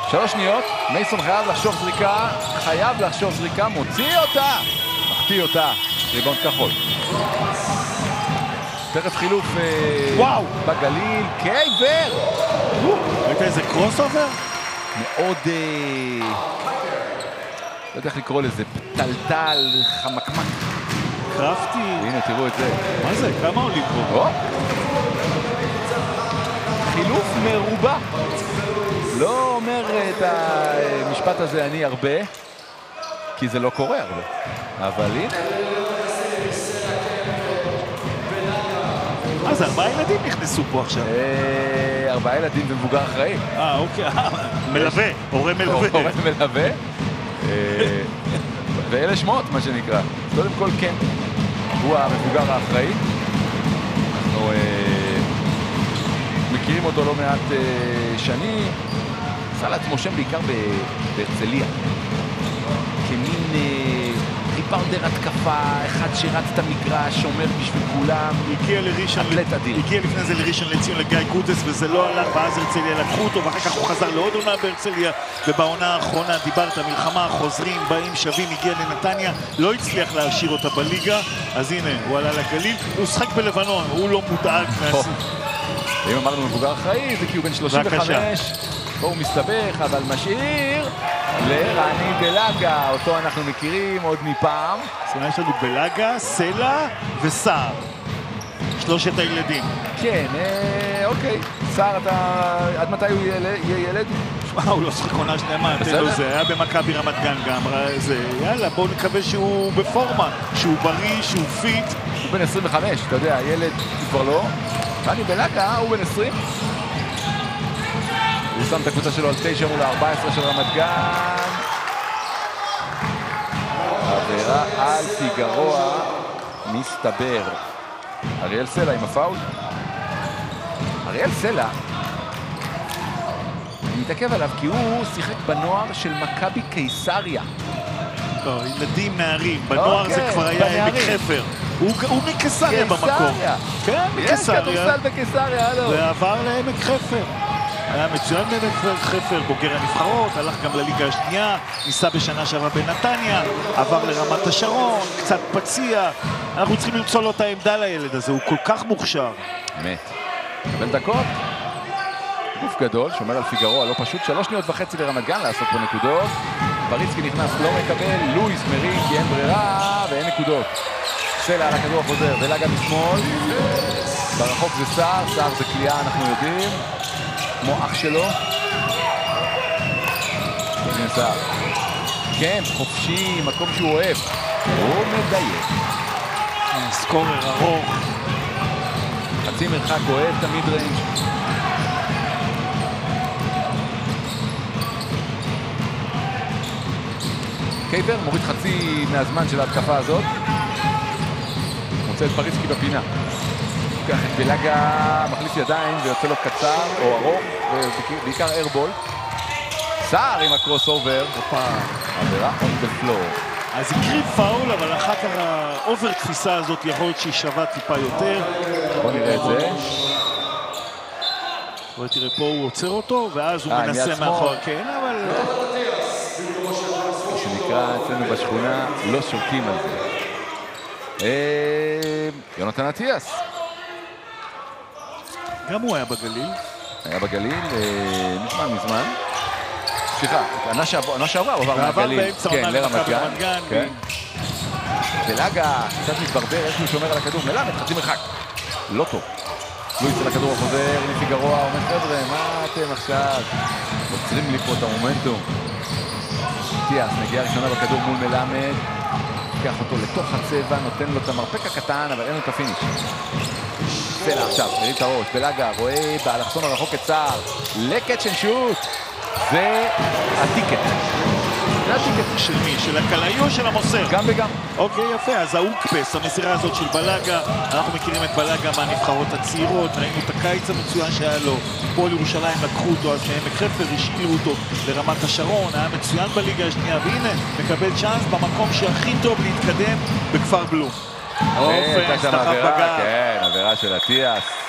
3 שניות, מייסון חייב לחשוב זריקה, מוציא אותה, מחטיא אותה, ריבאונד כחול. תכף חילוף בגליל, קייבר! ראית איזה קרוס אובר? מאוד, לא יודע איך לקרוא לזה, טלטל, חמקמק. קרפטי. הנה, תראו את זה. מה זה? כמה עולים פה? חילוף מרובע. לא אומר את המשפט הזה אני הרבה, כי זה לא קורה הרבה. אבל הנה. אז 4 ילדים נכנסו פה עכשיו. 4 ילדים ומבוגר אחראי. אוקיי. מלווה, הורה מלווה. הורה מלווה. ואלה שמות, מה שנקרא. קודם כל, כן. הוא המבוגר האחראי. אנחנו מכירים אותו לא מעט שנים. עשה לעצמו שם בעיקר בהרצליה. כמין ריבאונדר התקפה, אחד שרץ את המגרש, שומר בשביל כולם. אתלט אדיר. הגיע לפני זה לראשון לציון לגיא גודס וזה לא הלך, ואז הרצליה לקחו אותו ואחר כך הוא חזר לעוד עונה בהרצליה, ובעונה האחרונה דיברת, מלחמה, חוזרים, באים, שווים, הגיע לנתניה, לא הצליח להשאיר אותה בליגה, אז הנה, הוא עלה לגליל, הוא שחק בלבנון, הוא לא מודאג מהסיב. אם אמרנו מבוגר אחראי, זה כי הוא בן 35, פה הוא מסתבך, אבל משאיר לרני בלגה, אותו אנחנו מכירים עוד מפעם. יש לנו בלגה, סלע וסער. 3 הילדים. כן, אוקיי. סער, עד מתי הוא יהיה ילד? הוא לא שחק עונה שלמה, תן לו זה, היה במכבי רמת גן גם, יאללה, בואו נקווה שהוא בפורמה, שהוא בריא, שהוא פיט. הוא בן 25, אתה יודע, הילד הוא כבר לא. רני בלגה, הוא בן 20. הוא שם את הקבוצה שלו על 9 מול 14 של רמת גן. עבירה על פיגרוע, מסתבר. אריאל סלע עם הפאול. אריאל סלע, אני מתעכב עליו כי הוא שיחק בנוער של מכבי קיסריה. לא, ילדים נערים, בנוער זה כבר היה עמק חפר. הוא מקיסריה במקור. כן, מקיסריה. יש כדורסל בקיסריה, הלו. ועבר לעמק חפר. היה מצוין בעמק חפר, בוגר הנבחרות, הלך גם לליגה השנייה, ניסה בשנה שעברה בנתניה, עבר לרמת השרון, קצת פציע. אנחנו צריכים למצוא לו את העמדה לילד הזה, הוא כל כך מוכשר. אמת. קבל דקות. גוף גדול, שומר על פיגרוע, לא פשוט. 3.5 שניות לרמת גן לעשות פה נקודות. פריצקי נכנס, לא מקבל, לואיס מרים, כי אין ברירה, ואין נקודות. סלע על הכדור החוזר, בלגה משמאל. ברחוק זה סער, סער זה קליעה, אנחנו יודעים. כמו אח שלו. הנה סער. כן, חופשי, מקום שהוא אוהב. הוא מדייק. סקורר ארוך. חצי מרחק, אוהב את המיד-ריינג'. קייבר מוריד חצי מהזמן של ההתקפה הזאת. מוצא את פריצקי בפינה. לוקח את בלגה, מחליף ידיים ויוצא לו קצר או ארוך, ובעיקר איירבול. סער עם הקרוס אובר. עבירה on the floor. אז הקריב פאול, אבל אחר כך האובר תפיסה הזאת יכול להיות שהיא שווה טיפה יותר. בוא נראה את זה. בוא תראה פה הוא עוצר אותו, ואז הוא מנסה מאחור. כן, אבל... שנקרא אצלנו בשכונה, לא שורקים על זה. יונתן אטיאס. גם הוא היה בגליל. היה בגליל, נשמע מזמן. סליחה, עונה שעברה הוא עבר מהגליל. כן, לרמת גן. בלגה, קצת מתברבר, איך הוא שומר על הכדור. מלמד, חצי מרחק. לא טוב. לואיס על הכדור החוזר, עם פיגרוע, אומר חבר'ה, מה אתם עכשיו? עוצרים לי פה את המומנטום. אטיאס, נגיעה ראשונה בכדור מול מלמד. לוקח אותו לתוך הצבע, נותן לו את המרפק הקטן, אבל אין לו את הפיניש. סלע עכשיו, מרים את הראש, בלגה, רואה באלכסון הרחוק את סער. לקאץ' אנד שוט. זה הטיקט. זה הטיקט של מי? של הקלעי או של המוסר? גם וגם. אוקיי, יפה. אז האוקפס, המסירה הזאת של בלגה, אנחנו מכירים את בלגה מהנבחרות הצעירות, ראינו את הקיץ המצוין שהיה לו. פועל ירושלים לקחו אותו, אז מעמק חפר השאירו אותו לרמת השרון, היה מצוין בליגה השנייה, והנה, מקבל צ'אנס במקום שהכי טוב להתקדם בכפר בלום. הייתה שם עבירה, כן, עבירה של אטיאס.